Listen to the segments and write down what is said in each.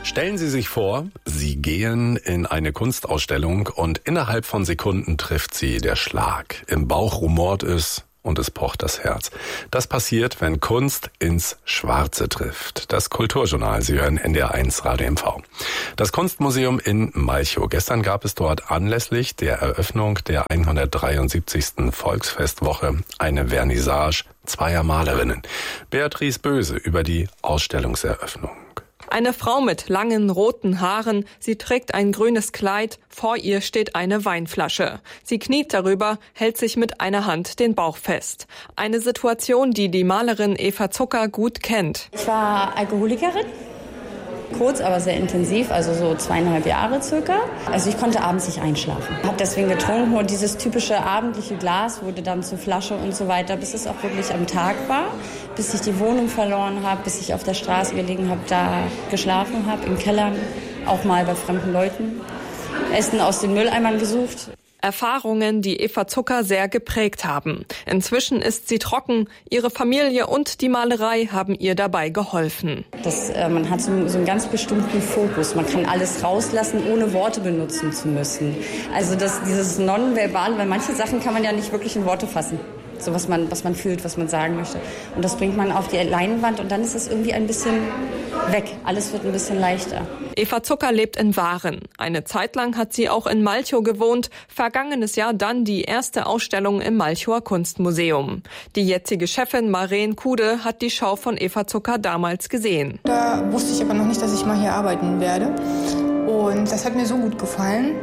Stellen Sie sich vor, Sie gehen in eine Kunstausstellung und innerhalb von Sekunden trifft Sie der Schlag. Im Bauch rumort es und es pocht das Herz. Das passiert, wenn Kunst ins Schwarze trifft. Das Kulturjournal, Sie hören NDR1 Radio MV. Das Kunstmuseum in Malchow. Gestern gab es dort anlässlich der Eröffnung der 173. Volksfestwoche eine Vernissage zweier Malerinnen. Beatrice Böse über die Ausstellungseröffnung. Eine Frau mit langen roten Haaren, sie trägt ein grünes Kleid, vor ihr steht eine Weinflasche. Sie kniet darüber, hält sich mit einer Hand den Bauch fest. Eine Situation, die die Malerin Eva Zucker gut kennt. Ich war Alkoholikerin. Kurz, aber sehr intensiv, also so 2,5 Jahre circa. Also ich konnte abends nicht einschlafen. Habe deswegen getrunken, nur dieses typische abendliche Glas wurde dann zur Flasche und so weiter, bis es auch wirklich am Tag war, bis ich die Wohnung verloren habe, bis ich auf der Straße gelegen habe, da geschlafen habe, in Kellern, auch mal bei fremden Leuten, Essen aus den Mülleimern gesucht. Erfahrungen, die Eva Zucker sehr geprägt haben. Inzwischen ist sie trocken. Ihre Familie und die Malerei haben ihr dabei geholfen. Man hat so einen ganz bestimmten Fokus. Man kann alles rauslassen, ohne Worte benutzen zu müssen. Also dieses Nonverbale, weil manche Sachen kann man ja nicht wirklich in Worte fassen. So was man fühlt, was man sagen möchte. Und das bringt man auf die Leinwand und dann ist es irgendwie ein bisschen weg. Alles wird ein bisschen leichter. Eva Zucker lebt in Waren. Eine Zeit lang hat sie auch in Malchow gewohnt. Vergangenes Jahr dann die erste Ausstellung im Malchower Kunstmuseum. Die jetzige Chefin Maren Kude hat die Schau von Eva Zucker damals gesehen. Da wusste ich aber noch nicht, dass ich mal hier arbeiten werde. Und das hat mir so gut gefallen.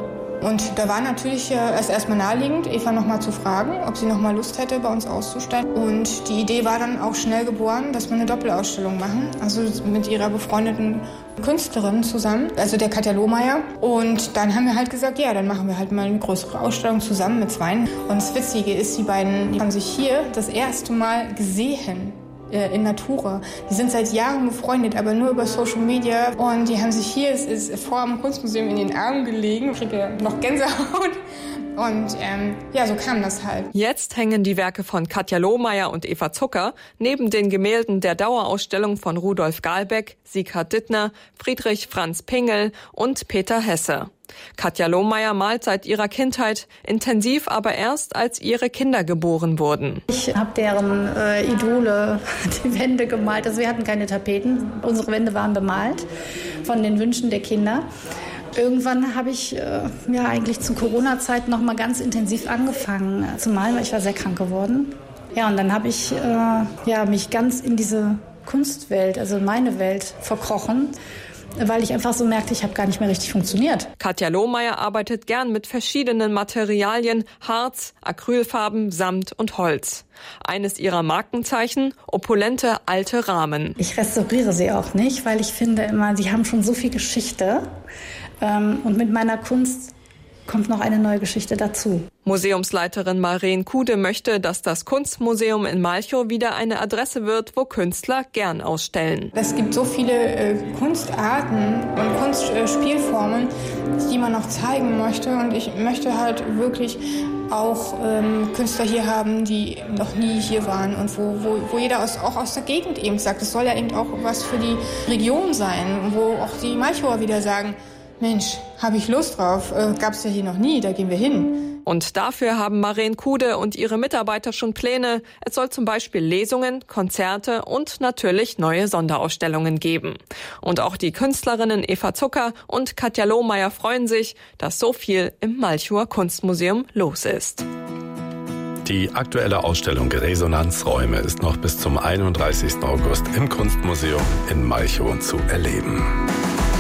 Und da war natürlich erstmal naheliegend, Eva noch mal zu fragen, ob sie noch mal Lust hätte, bei uns auszustellen. Und die Idee war dann auch schnell geboren, dass wir eine Doppelausstellung machen. Also mit ihrer befreundeten Künstlerin zusammen, also der Katja Lohmeier. Und dann haben wir halt gesagt, ja, dann machen wir halt mal eine größere Ausstellung zusammen mit zweien. Und das Witzige ist, die beiden haben sich hier das erste Mal gesehen. In Natura. Die sind seit Jahren befreundet, aber nur über Social Media. Und die haben sich hier vor dem Kunstmuseum in den Armen gelegen. Ich kriege noch Gänsehaut. Und so kam das halt. Jetzt hängen die Werke von Katja Lohmeier und Eva Zucker neben den Gemälden der Dauerausstellung von Rudolf Galbeck, Sieghard Dittner, Friedrich Franz Pingel und Peter Hesse. Katja Lohmeier malt seit ihrer Kindheit, intensiv aber erst, als ihre Kinder geboren wurden. Ich habe deren Idole die Wände gemalt. Also wir hatten keine Tapeten, unsere Wände waren bemalt von den Wünschen der Kinder. Irgendwann habe ich eigentlich zu Corona-Zeit noch mal ganz intensiv angefangen zu malen, weil ich war sehr krank geworden. Ja, und dann habe ich mich ganz in diese Kunstwelt, also meine Welt, verkrochen, weil ich einfach so merkte, ich habe gar nicht mehr richtig funktioniert. Katja Lohmeier arbeitet gern mit verschiedenen Materialien, Harz, Acrylfarben, Samt und Holz. Eines ihrer Markenzeichen, opulente alte Rahmen. Ich restauriere sie auch nicht, weil ich finde immer, sie haben schon so viel Geschichte. Und mit meiner Kunst kommt noch eine neue Geschichte dazu. Museumsleiterin Maren Kude möchte, dass das Kunstmuseum in Malchow wieder eine Adresse wird, wo Künstler gern ausstellen. Es gibt so viele Kunstarten und Kunstspielformen, die man noch zeigen möchte. Und ich möchte halt wirklich auch Künstler hier haben, die noch nie hier waren und wo jeder auch aus der Gegend eben sagt, es soll ja eben auch was für die Region sein, wo auch die Malchower wieder sagen, Mensch, habe ich Lust drauf, gab es ja hier noch nie, da gehen wir hin. Und dafür haben Maren Kude und ihre Mitarbeiter schon Pläne. Es soll zum Beispiel Lesungen, Konzerte und natürlich neue Sonderausstellungen geben. Und auch die Künstlerinnen Eva Zucker und Katja Lohmeier freuen sich, dass so viel im Malchower Kunstmuseum los ist. Die aktuelle Ausstellung Resonanzräume ist noch bis zum 31. August im Kunstmuseum in Malchow zu erleben.